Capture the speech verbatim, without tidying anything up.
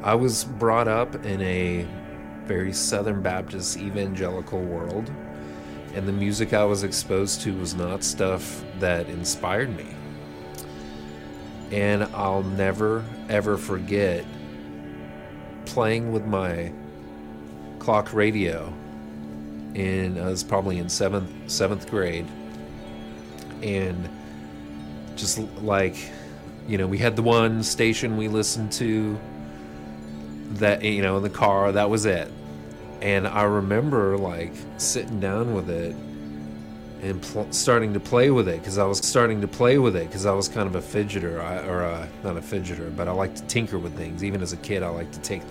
I was brought up in a very Southern Baptist evangelical world, and the music I was exposed to was not stuff that inspired me. And I'll never, ever forget playing with my clock radio in, I was probably in seventh, seventh grade, and just like, you know, we had the one station we listened to that, you know, in the car, that was it. And I remember like sitting down with it and pl- starting to play with it because I was starting to play with it because I was kind of a fidgeter, I, or a, not a fidgeter, but I like to tinker with things. Even as a kid, I like to take